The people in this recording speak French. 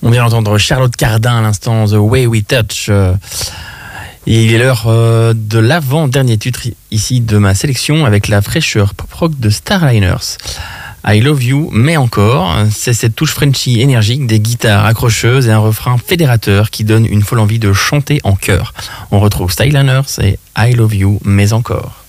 On vient d'entendre Charlotte Cardin à l'instant, The Way We Touch. Et il est l'heure de l'avant-dernier titre ici de ma sélection avec la fraîcheur pop-rock de Starliners. I Love You, mais encore, c'est cette touche Frenchy énergique, des guitares accrocheuses et un refrain fédérateur qui donne une folle envie de chanter en chœur. On retrouve Starliners et I Love You, mais encore.